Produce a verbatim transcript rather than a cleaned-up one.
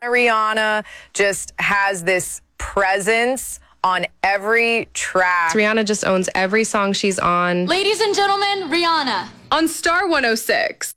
Rihanna just has this presence on every track. Rihanna just owns every song she's on. Ladies and gentlemen, Rihanna. On Star one oh six.